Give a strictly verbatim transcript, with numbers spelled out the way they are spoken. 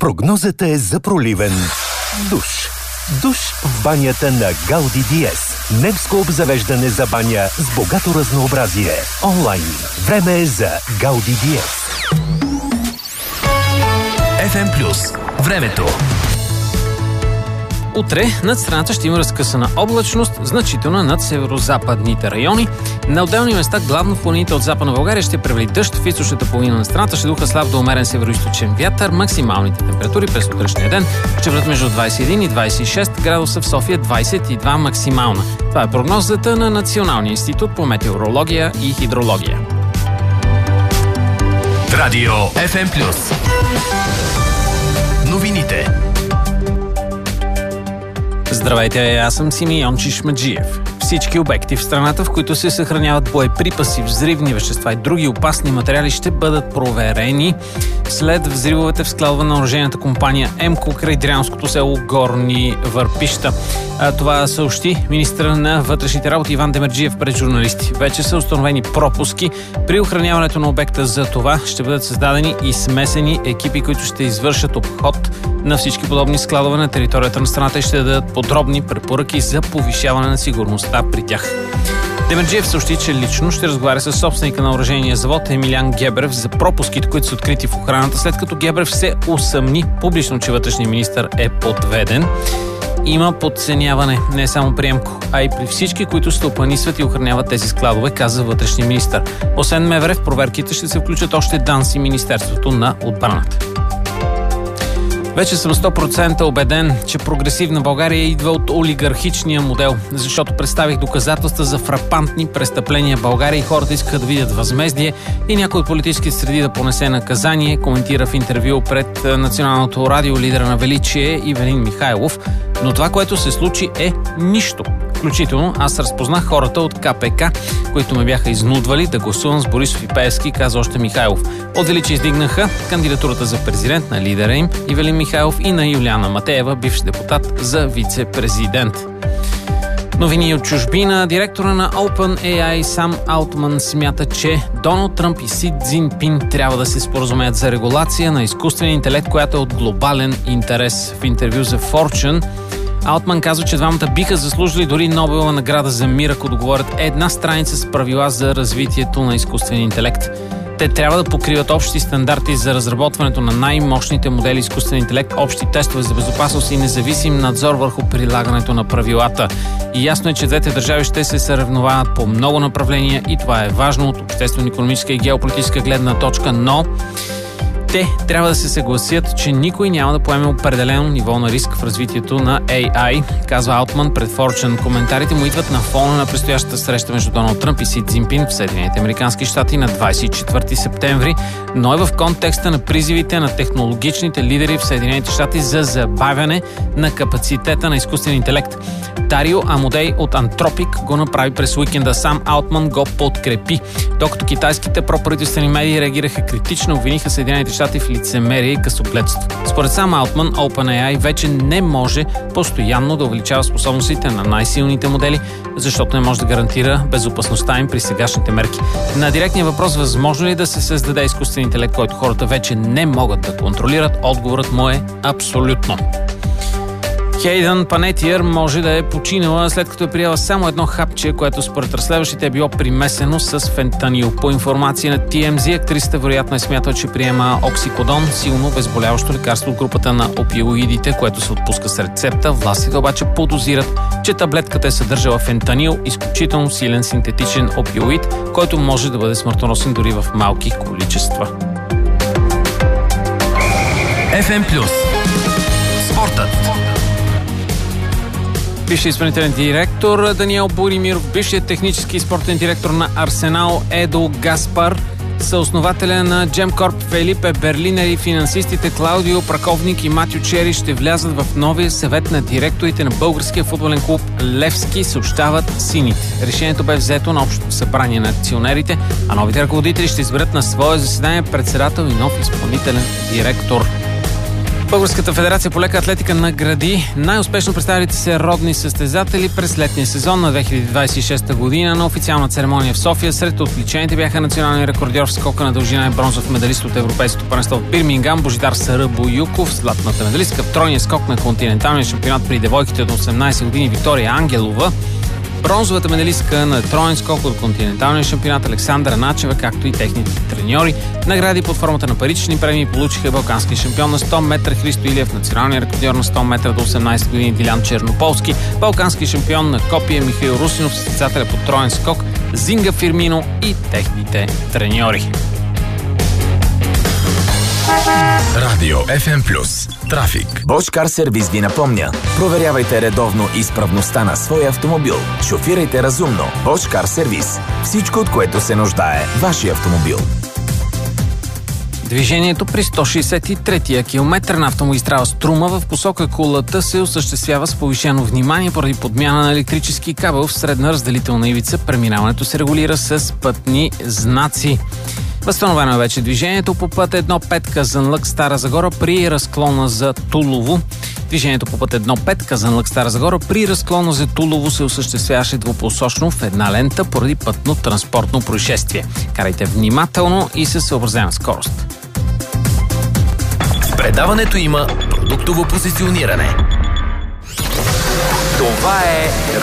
Прогнозата е за проливен душ. Душ в банята на Гауди Диез. Немско обзавеждане за баня с богато разнообразие. Онлайн. Време е за Гауди Диез. еф ем Плюс. Времето. Утре над страната ще има разкъсана облачност, значително над северо-западните райони. На отделни места, главно в планините от Западна България, ще превали дъжд. В източната половина на страната ще духа слаб до умерен североизточен вятър. Максималните температури през утрешния ден ще бъдат между двадесет и един и двадесет и шест градуса, в София двадесет и два максимална. Това е прогнозата на Националния институт по метеорология и хидрология. Радио еф ем Плюс. Новините. Здравейте, аз съм Симеон Чишмаджиев. Всички обекти в страната, в които се съхраняват боеприпаси, взривни вещества и други опасни материали, ще бъдат проверени след взривовете в складове на оръжейната компания ЕМКО край дрянското село Горни Върпища. А това съобщи министър на вътрешните работи Иван Демерджиев пред журналисти. Вече са установени пропуски при охраняването на обекта. За това ще бъдат създадени и смесени екипи, които ще извършат обход на всички подобни складове на територията на страната и ще дадат подробни препоръки за повишаване на сигурността при тях. Демерджиев съобщи, че лично ще разговаря с собственика на оръжейния завод Емилиан Гебрев за пропуските, които са открити в охраната, след като Гебрев се усъмни публично, че вътрешният министър е подведен. Има подценяване не само при ЕМКО, а и при всички, които стопанисват и охраняват тези складове, каза вътрешния министър. Освен МВР, в проверките ще се включат още ДАНС и Министерството на отбраната. Вече съм сто процента убеден, че прогресивна България идва от олигархичния модел, защото представих доказателства за фрапантни престъпления в България и хората искаха да видят възмездие и някой от политическите среди да понесе наказание, коментира в интервю пред Националното радио лидера на величие Ивелин Михайлов. Но това, което се случи, е нищо. Включително аз разпознах хората от ка пе ка, които ме бяха изнудвали да гласувам с Борисов и Пеевски, каза още Михайлов. От величие издигнаха кандидатурата за президент на лидера им Ивелин Михайлов и на Юлиана Матеева, бивш депутат, за вице-президент. Новини от чужбина. Директора на OpenAI Сам Алтман смята, че Доналд Тръмп и Си Цзинпин трябва да се споразумеят за регулация на изкуствения интелект, която е от глобален интерес. В интервю за Fortune Алтман казва, че двамата биха заслужили дори Нобелова награда за мир, ако договорят една страница с правила за развитието на изкуствения интелект. Те трябва да покриват общи стандарти за разработването на най-мощните модели изкуствен интелект, общи тестове за безопасност и независим надзор върху прилагането на правилата. И ясно е, че двете държави ще се съревновават по много направления и това е важно от обществено-икономическа и геополитическа гледна точка, но те трябва да се съгласят, че никой няма да поеме определено ниво на риск в развитието на ей ай, казва Алтман пред Fortune. Коментарите му идват на фона на предстоящата среща между Доналд Тръмп и Си Цзинпин в Съединените американски щати на двадесет и четвърти септември, но е в контекста на призивите на технологичните лидери в Съединените щати за забавяне на капацитета на изкуствен интелект. Дарио Амодей от Антропик го направи през уикенда. Сам Алтман го подкрепи. Докато китайските проправителствени медии реагираха критично, обвиниха Съединените щати в лицемерие и късогледство. Според сам Алтман, OpenAI вече не може постоянно да увеличава способностите на най-силните модели, защото не може да гарантира безопасността им при сегашните мерки. На директния въпрос, възможно ли да се създаде изкуствен интелект, който хората вече не могат да контролират, отговорът му е абсолютно. Хейдън Панетиер може да е починала, след като е приела само едно хапче, което според разследващите е било примесено с фентанил. По информация на Ти Ем Зи, актрисата вероятно е смятала, че приема оксикодон, силно обезболяващо лекарство от групата на опиоидите, което се отпуска с рецепта. Властите обаче подозират, че таблетката е съдържала фентанил, изключително силен синтетичен опиоид, който може да бъде смъртоносен дори в малки количества. еф ем Плюс. Спортът. Бившият изпълнителен директор Даниел Боримиров, бившият технически и спортен директор на Арсенал Едо Гаспар, съоснователя на Gemcorp Фелипе Берлинер и финансистите Клаудио Праковник и Матю Чери ще влязат в новия съвет на директорите на българския футболен клуб Левски, съобщават сините. Решението бе взето на общото събрание на акционерите, а новите ръководители ще изберат на свое заседание председател и нов изпълнителен директор. Българската федерация по лека атлетика награди най-успешно представилите се родни състезатели през летния сезон на две хиляди двадесет и шеста година. На официална церемония в София сред отличените бяха националния рекордьор в скока на дължина и бронзов медалист от Европейското първенство в Бирмингам Божидар Сарабоюков, златната медалистка в тройния скок на континенталния шампионат при девойките от осемнадесет години Виктория Ангелова, бронзовата медалистка на троен скок от континенталния шампионат Александра Начева, както и техните треньори. Награди под формата на парични премии получиха балкански шампион на сто метра Христо Илиев, националния рекордьор на сто метра до осемнадесет години Дилян Чернополски, балкански шампион на копие Михаил Русинов, състезателя по троен скок Зинга Фирмино и техните треньори. Радио Еф Ем Плюс. Трафик. Bosch Car Service ви напомня. Проверявайте редовно изправността на своя автомобил. Шофирайте разумно. Bosch Car Service. Всичко, от което се нуждае вашия автомобил. Движението при сто шейсет и третия километър на автомагистрала Струма в посока Кулата се осъществява с повишено внимание поради подмяна на електрически кабел в средна разделителна ивица. Преминаването се регулира с пътни знаци. Възстановено е вече движението по път едно пет Казанлък Стара Загора при разклона за Тулово. Движението по път едно пет Казанлък Стара Загора при разклона за Тулово се осъществяваше двупосочно в една лента поради пътно-транспортно происшествие. Карайте внимателно и със съобразена скорост. Предаването има продуктово позициониране. Това е